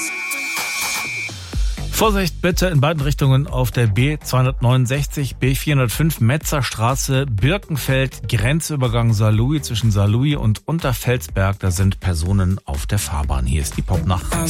Vorsicht bitte in beiden Richtungen auf der B269, B405 Metzerstraße, Birkenfeld, Grenzübergang Saarlouis zwischen Saarlouis und Unterfelsberg. Da sind Personen auf der Fahrbahn. Hier ist die Popnacht.